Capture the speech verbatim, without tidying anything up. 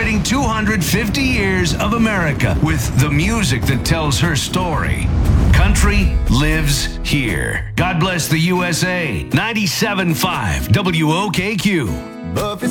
celebrating two hundred fifty years of America with the music that tells her story. Country lives here. God bless the U S A. ninety-seven point five W O K Q. Buffett